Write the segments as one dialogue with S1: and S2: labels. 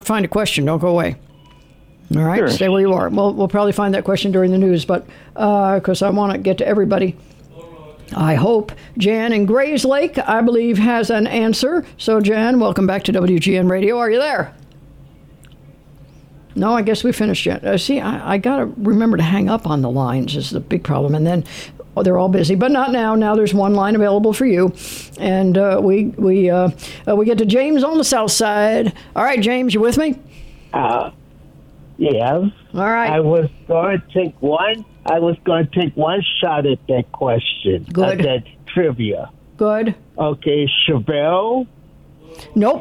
S1: find a question. Don't go away. All right,
S2: Sure.
S1: Stay where you are. We'll probably find that question during the news, but because I want to get to everybody. I hope. Jan in Grays Lake, I believe, has an answer. So, Jan, welcome back to WGN Radio. Are you there? No, I guess we finished yet. See, I got to remember to hang up on the lines is the big problem. And then they're all busy, but not now. Now there's one line available for you. And we get to James on the south side. All right, James, you with me?
S3: Yes.
S1: All right.
S3: I was going to take one shot at that question.
S1: Good.
S3: That trivia.
S1: Good.
S3: Okay, Chevelle.
S1: Nope.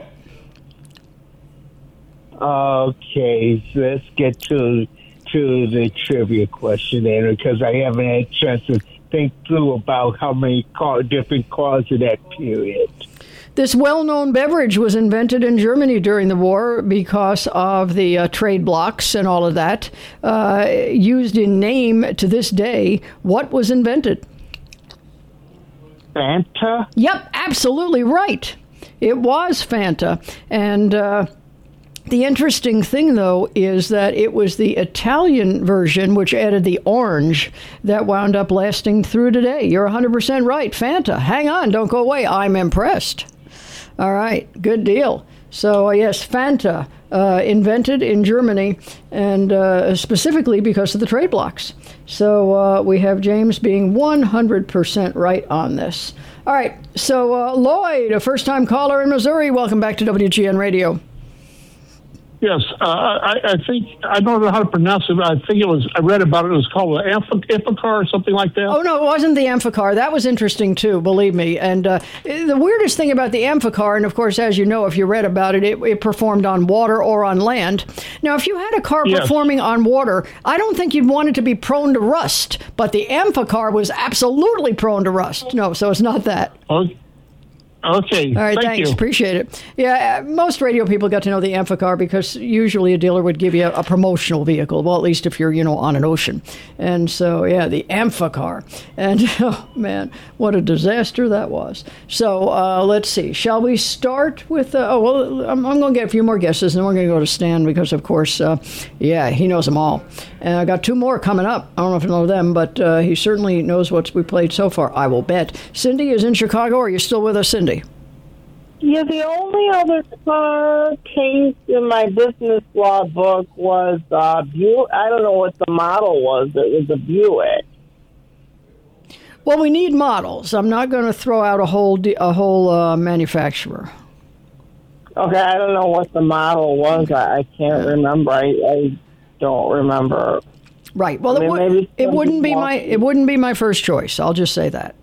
S3: Okay, so let's get to the trivia question then, because I haven't had a chance to think through about how many different cars of that period.
S1: This well-known beverage was invented in Germany during the war because of the trade blocks and all of that. Used in name to this day, what was invented?
S3: Fanta?
S1: Yep, absolutely right. It was Fanta. And the interesting thing, though, is that it was the Italian version, which added the orange, that wound up lasting through today. You're 100% right. Fanta. Hang on. Don't go away. I'm impressed. All right. Good deal. So, yes, Fanta, invented in Germany, and specifically because of the trade blocks. So we have James being 100% right on this. All right. So, Lloyd, a first-time caller in Missouri. Welcome back to WGN Radio.
S2: Yes, I think, I don't know how to pronounce it, but I read about it. It was called an Amphicar or something like that.
S1: Oh, no, it wasn't the Amphicar. That was interesting, too, believe me. And the weirdest thing about the Amphicar, and of course, as you know, if you read about it, it performed on water or on land. Now, if you had a car performing on water, I don't think you'd want it to be prone to rust. But the Amphicar was absolutely prone to rust. No, so it's not that.
S2: Okay.
S1: All right, thanks.
S2: You.
S1: Appreciate it. Yeah, most radio people got to know the Amphicar because usually a dealer would give you a promotional vehicle. Well, at least if you're, on an ocean. And so, yeah, the Amphicar. And, oh, man, what a disaster that was. So, let's see. Shall we start with, I'm going to get a few more guesses, and then we're going to go to Stan because, of course, he knows them all. And I got two more coming up. I don't know if you know them, but he certainly knows what we played so far, I will bet. Cindy is in Chicago. Are you still with us, Cindy?
S4: Yeah, the only other car case in my business law book was Buick. I don't know what the model was. It was a Buick.
S1: Well, we need models. I'm not going to throw out a whole manufacturer.
S4: Okay, I don't know what the model was. I can't remember. I don't remember.
S1: Right. Well, it wouldn't be my first choice. I'll just say that.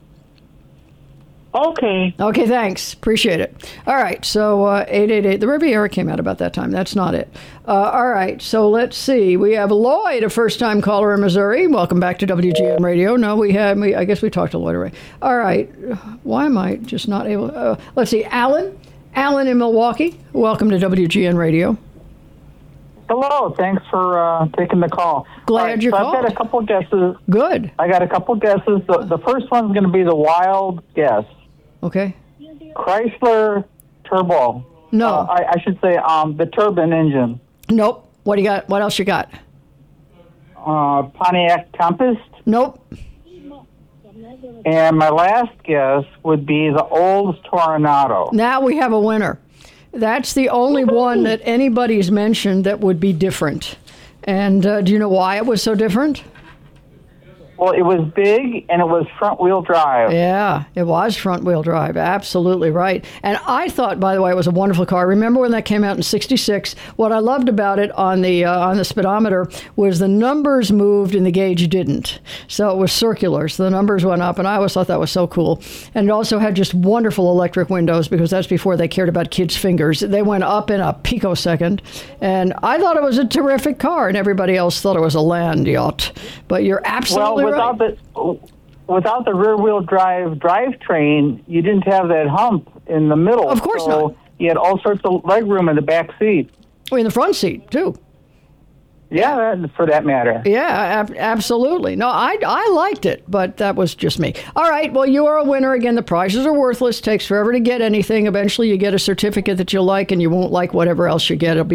S4: Okay.
S1: Okay, thanks. Appreciate it. All right, so 888. The Riviera came out about that time. That's not it. All right, so let's see. We have Lloyd, a first-time caller in Missouri. Welcome back to WGN Radio. No, I guess we talked to Lloyd already. All right. Why am I just not able? Let's see. Alan in Milwaukee. Welcome to WGN Radio.
S5: Hello. Thanks for taking the call.
S1: Glad you called.
S5: I've got a couple guesses.
S1: Good.
S5: I got a couple guesses. The first one's going to be the wild guess.
S1: Okay.
S5: Chrysler Turbo.
S1: No.
S5: I should say the turbine engine.
S1: Nope. What do you got? What else you got?
S5: Pontiac Tempest.
S1: Nope.
S5: And my last guess would be the Olds Toronado.
S1: Now we have a winner. That's the only one that anybody's mentioned that would be different. And do you know why it was so different?
S5: Well, it was big, and it was front-wheel drive.
S1: Yeah, it was front-wheel drive. Absolutely right. And I thought, by the way, it was a wonderful car. Remember when that came out in '66? What I loved about it on the speedometer was the numbers moved and the gauge didn't. So it was circular. So the numbers went up, and I always thought that was so cool. And it also had just wonderful electric windows because that's before they cared about kids' fingers. They went up in a picosecond. And I thought it was a terrific car, and everybody else thought it was a land yacht. But you're absolutely
S5: without the rear-wheel drive drivetrain, you didn't have that hump in the middle.
S1: Of course not.
S5: You had all sorts of leg room in the back seat.
S1: Oh, in the front seat, too.
S5: Yeah, for that matter.
S1: Yeah, absolutely. No, I liked it, but that was just me. All right, well, you are a winner. Again, the prizes are worthless. Takes forever to get anything. Eventually, you get a certificate that you like, and you won't like whatever else you get. It'll be